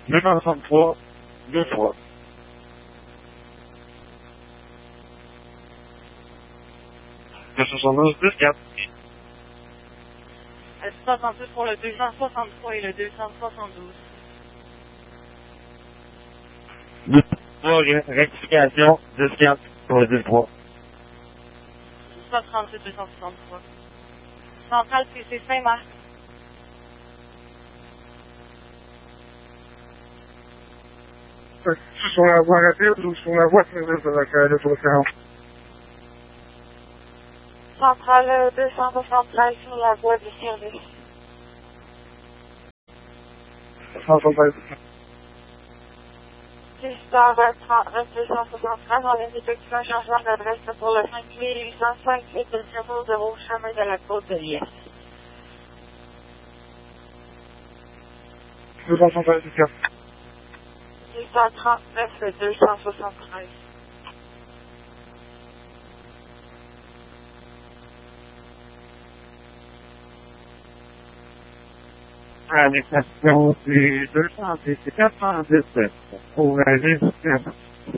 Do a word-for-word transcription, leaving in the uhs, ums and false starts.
deux cent soixante-trois, deux fois. deux cent soixante-douze, deux quatre. Elle se passe en plus pour le deux cent soixante-trois et le deux cent soixante-douze. deux trois, rectification, deux quatre pour le deux trois. cent trente-huit, deux cent soixante-trois. Centrale P C Saint-Marc. Sur la voie rapide ou sur la voie service de la carrière de Océan? Centrale deux cent soixante-treize sur la voie du service. cent soixante-treize. six heures trente-neuf, deux cent soixante-treize, on vient d'effectuer un changement d'adresse pour le cinq mille huit cent cinq et le zéro zéro chemin de la côte de l'Est. deux cent soixante-treize, six heures trente-neuf, deux cent soixante-treize. À l'exception du deux cent dix, quatre cent dix pour la liste